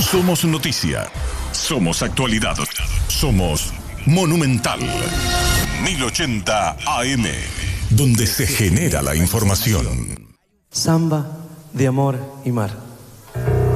Somos noticia. Somos actualidad. Somos Monumental. 1080 AM. Donde se genera la información. Samba de amor y mar.